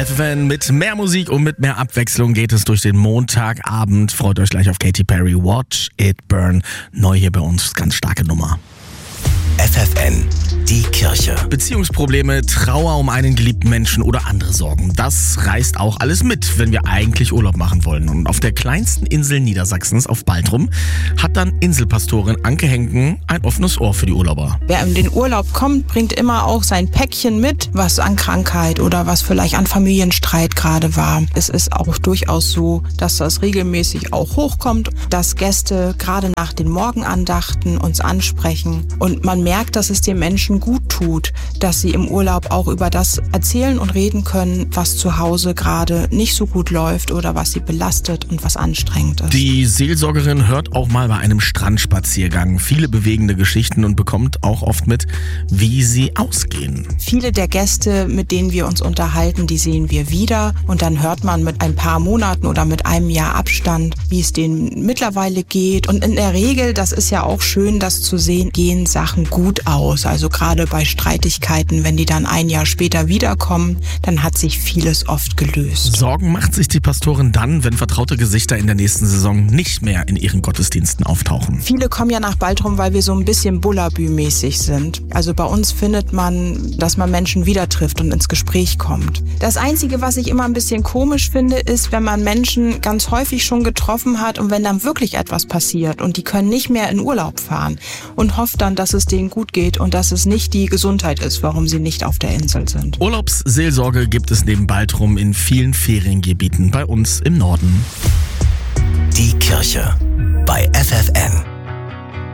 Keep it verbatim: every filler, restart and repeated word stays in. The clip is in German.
F F N mit mehr Musik und mit mehr Abwechslung geht es durch den Montagabend. Freut euch gleich auf Katy Perry, Watch It Burn. Neu hier bei uns, ganz starke Nummer. F F N, die Kirche. Beziehungsprobleme, Trauer um einen geliebten Menschen oder andere Sorgen. Das reißt auch alles mit, wenn wir eigentlich Urlaub machen wollen. Und auf der kleinsten Insel Niedersachsens, auf Baltrum, hat dann Inselpastorin Anke Henken ein offenes Ohr für die Urlauber. Wer in den Urlaub kommt, bringt immer auch sein Päckchen mit, was an Krankheit oder was vielleicht an Familienstreit gerade war. Es ist auch durchaus so, dass das regelmäßig auch hochkommt, dass Gäste gerade nach den Morgenandachten uns ansprechen und man merkt, dass es den Menschen gut tut, dass sie im Urlaub auch über das erzählen und reden können, was zu Hause gerade nicht so gut läuft oder was sie belastet und was anstrengend ist. Die Seelsorgerin hört auch mal bei einem Strandspaziergang viele bewegende Geschichten und bekommt auch oft mit, wie sie ausgehen. Viele der Gäste, mit denen wir uns unterhalten, die sehen wir wieder und dann hört man mit ein paar Monaten oder mit einem Jahr Abstand, wie es denen mittlerweile geht. Und in der Regel, das ist ja auch schön, das zu sehen, gehen Sachen gut aus. Also gerade bei Streitigkeiten, wenn die dann ein Jahr später wiederkommen, dann hat sich vieles oft gelöst. Sorgen macht sich die Pastorin dann, wenn vertraute Gesichter in der nächsten Saison nicht mehr in ihren Gottesdiensten auftauchen. Viele kommen ja nach Baltrum, weil wir so ein bisschen Bullabü-mäßig sind. Also bei uns findet man, dass man Menschen wieder trifft und ins Gespräch kommt. Das Einzige, was ich immer ein bisschen komisch finde, ist, wenn man Menschen ganz häufig schon getroffen hat und wenn dann wirklich etwas passiert und die können nicht mehr in Urlaub fahren und hofft dann, dass es denen gut geht und dass es nicht die Gesundheit ist, warum sie nicht auf der Insel sind. Urlaubsseelsorge gibt es neben Baltrum in vielen Feriengebieten bei uns im Norden. Die Kirche bei F F N.